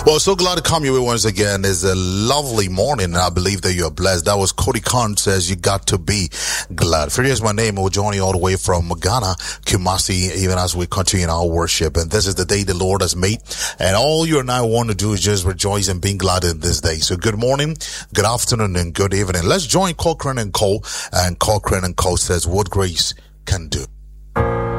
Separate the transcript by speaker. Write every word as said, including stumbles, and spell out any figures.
Speaker 1: Well, so glad to come your way once again. It's a lovely morning, and I believe that you're blessed. That was Cody Khan says you got to be glad. Freddie is my name. We're joining you all the way from Ghana, Kumasi, even as we continue in our worship. And this is the day the Lord has made. And all you and I want to do is just rejoice and being glad in this day. So good morning, good afternoon, and good evening. Let's join Cochrane and Co. And Cochrane and Co. says what grace can do.